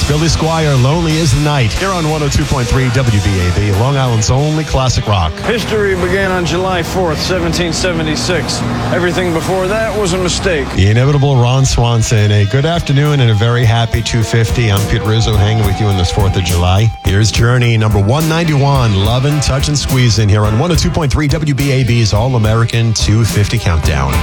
Billy Squier, Lonely is the Night, here on 102.3 WBAB, Long Island's only classic rock. History began on July 4th, 1776. Everything before that was a mistake. The inevitable Ron Swanson. A good afternoon and a very happy 250. I'm Pete Rizzo hanging with you on this 4th of July. Here's Journey, number 191, Lovin', Touchin', Squeezin', here on 102.3 WBAB's All-American 250 Countdown.